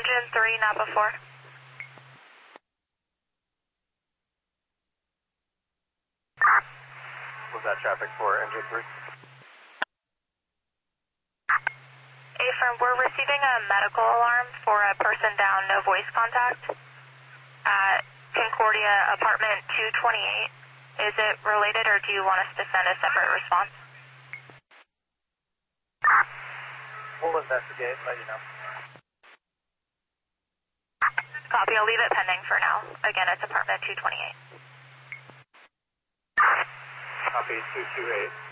Engine 3, Napa 4. Was that traffic for Engine 3? Affirm, we're receiving a medical alarm for a person down, no voice contact at Concordia Apartment 228. Is it related or do you want us to send a separate response? We'll investigate, let you know. Copy, I'll leave it pending for now. Again, it's Apartment 228. Copy 228.